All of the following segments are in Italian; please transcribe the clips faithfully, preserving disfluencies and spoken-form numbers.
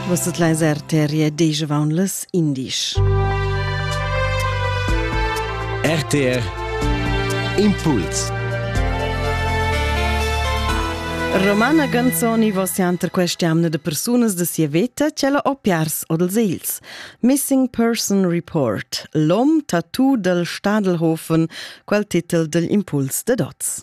Vostet leis R T R E deja vaun las indisch. R T R Impuls. Romana Ganzoni vos janter questiamna de persunas de sia veta cella o piars o dels eils. Missing Person Report. L'om tattoo del Stadelhofen, quel titel del Impuls de Dots.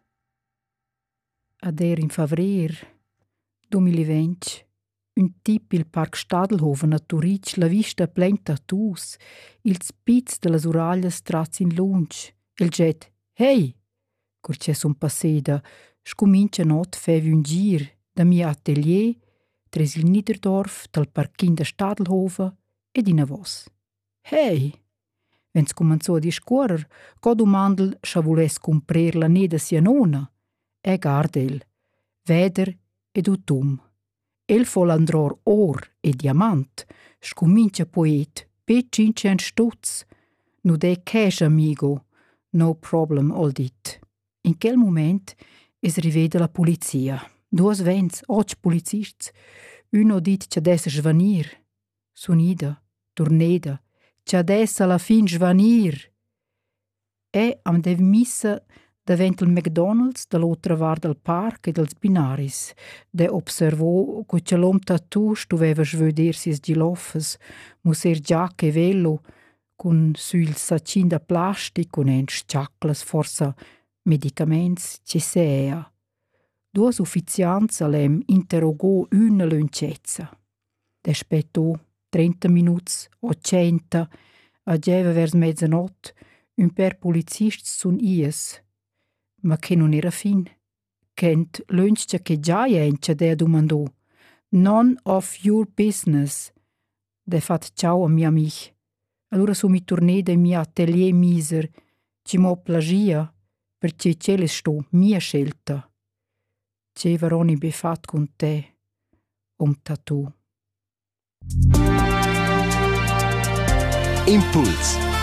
Ader in favrer duemilaventi un tip il Parc Stadelhofen a Turic la vista plein tattoos, ils pits de las uraglia traz in lunch, il jet «Hey!» cur c'è son passeda, scomincia not fevi un gir da mia atelier tres il Niederdorf dal parchin de Stadelhofen ed in a vos. «Hey!» Vens comanzò a discorrer, co domandel scha vules cumprer la neda sia nona, e gardel, veder ed utum. El fol andror or e diamant, scomincia poet, pe cincent stutz. Nu de cash, amigo, no problem, all dit. In quel moment es riveda la polizia. Duas vents, och policists. Uno dit c'ha dessa svanir. Sunida, turneda, c'ha dessa alla fin svanir. E am dev missa davent il McDonald's dall'altra var del parc e dels binaris, de observò che c'è l'om tattoo stuveva svöder sis giloffes, muser giac e velo, con su il sacin da plastic, con en sciaclas, forsa medicaments, ce sea. Duas ufficiants alem interrogò una luncezza. Despettò trenta minuts o centa, ageva vers mezzanot, un per policists sun ies, ma che non era fin. Kent l'unscia che già jencia de domandò. None of your business. De fat ciao a mia mich. Allora su mi tornè de mia atelier miser, ci mo plagia, perché cele sto mia scelta. Ce varoni befat con te, om tattoo. Impuls.